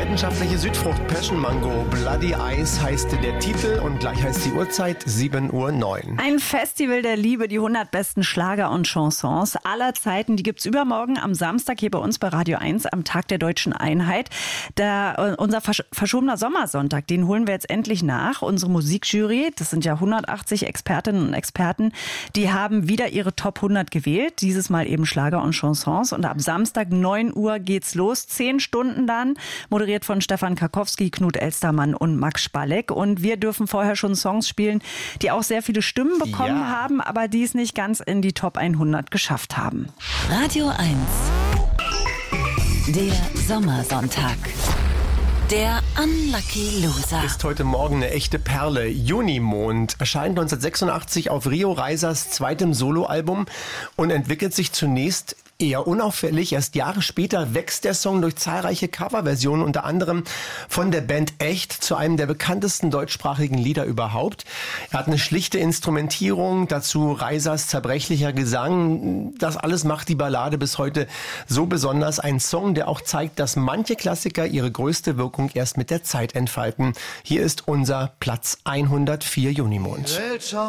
leidenschaftliche Südfrucht Passion Mango. Bloody Eyes heißt der Titel und gleich heißt die Uhrzeit 7:09 Uhr. Ein Festival der Liebe, die 100 besten Schlager und Chansons aller Zeiten. Die gibt's übermorgen am Samstag hier bei uns bei Radio 1 am Tag der Deutschen Einheit. Unser verschobener Sommersonntag, den holen wir jetzt endlich nach. Unsere Musikjury, das sind ja 180 Expertinnen und Experten, die haben wieder ihre Top 100 gewählt. Dieses Mal eben Schlager und Chansons. Und ab Samstag 9 Uhr geht's los. 10 Stunden dann. Moderiert von Stefan Karkowski, Knut Elstermann und Max Spalleck. Und wir dürfen vorher schon Songs spielen, die auch sehr viele Stimmen bekommen haben, aber die es nicht ganz in die Top 100 geschafft haben. Radio 1. Der Sommersonntag. Der Unlucky Loser. Ist heute Morgen eine echte Perle. Junimond erscheint 1986 auf Rio Reisers zweitem Soloalbum und entwickelt sich zunächst eher unauffällig. Erst Jahre später wächst der Song durch zahlreiche Coverversionen, unter anderem von der Band Echt, zu einem der bekanntesten deutschsprachigen Lieder überhaupt. Er hat eine schlichte Instrumentierung, dazu Reisers zerbrechlicher Gesang. Das alles macht die Ballade bis heute so besonders. Ein Song, der auch zeigt, dass manche Klassiker ihre größte Wirkung erst mit der Zeit entfalten. Hier ist unser Platz 104 Junimond.